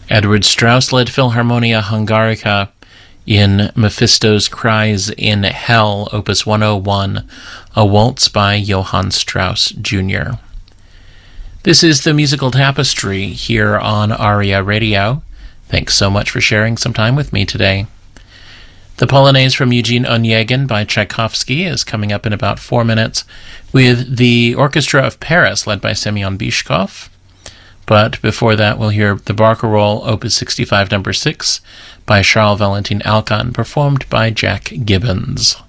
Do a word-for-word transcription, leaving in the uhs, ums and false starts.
Edward Strauss led Philharmonia Hungarica in Mephisto's Cries in Hell, Opus one oh one, a waltz by Johann Strauss Junior This is the Musical Tapestry here on ARIA Radio. Thanks so much for sharing some time with me today. The Polonaise from Eugene Onegin by Tchaikovsky is coming up in about four minutes with the Orchestra of Paris led by Semyon Bishkov. But before that, we'll hear the Barcarolle, Opus sixty-five, number six, by Charles Valentin Alkan, performed by Jack Gibbons.